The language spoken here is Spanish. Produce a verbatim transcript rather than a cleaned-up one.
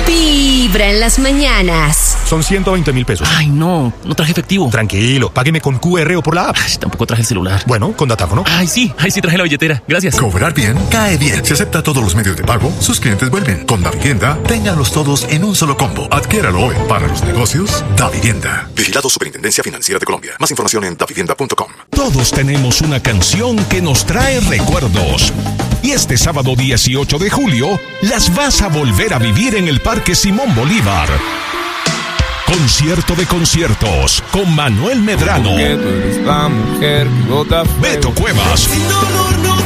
Vibra en las mañanas. Son ciento veinte mil pesos. Ay, no, no traje efectivo. Tranquilo, págueme con Q R o por la app. Ay, tampoco traje el celular. Bueno, con datáfono. Ay, sí, ay, sí traje la billetera. Gracias. Cobrar bien, cae bien. Si acepta todos los medios de pago, sus clientes vuelven. Con Davivienda, ténganlos todos en un solo combo. Adquiéralo hoy. Para los negocios, Davivienda. Vigilado Superintendencia Financiera de Colombia. Más información en davivienda punto com. Todos tenemos una canción que nos trae recuerdos. Y este sábado dieciocho de julio, las vas a volver a vivir en el Parque Simón Bolívar. Concierto de conciertos con Manuel Medrano, Beto Cuevas,